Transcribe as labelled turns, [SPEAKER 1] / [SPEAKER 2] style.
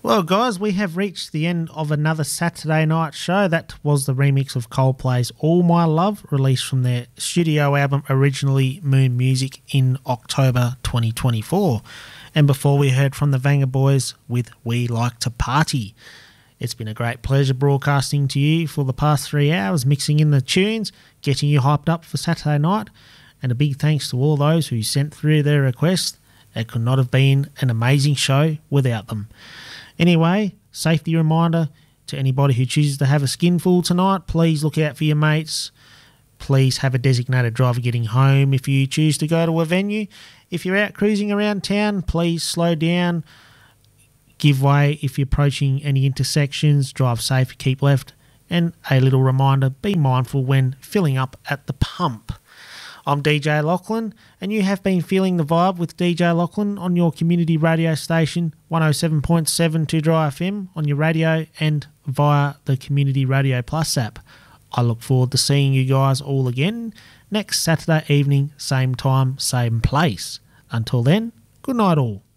[SPEAKER 1] Well, guys, we have reached the end of another Saturday night show. That was the remix of Coldplay's All My Love, released from their studio album Originally Moon Music in October 2024. And before we heard from the Vanga Boys with We Like to Party. It's been a great pleasure broadcasting to you for the past 3 hours, mixing in the tunes, getting you hyped up for Saturday night. And a big thanks to all those who sent through their requests. It could not have been an amazing show without them. Anyway, safety reminder to anybody who chooses to have a skinful tonight, please look out for your mates. Please have a designated driver getting home if you choose to go to a venue. If you're out cruising around town, please slow down. Give way if you're approaching any intersections. Drive safe, keep left. And a little reminder, be mindful when filling up at the pump. I'm DJ Lachlan, and you have been feeling the vibe with DJ Lachlan on your community radio station, 107.7 2 Dry FM, on your radio and via the Community Radio Plus app. I look forward to seeing you guys all again next Saturday evening, same time, same place. Until then, good night all.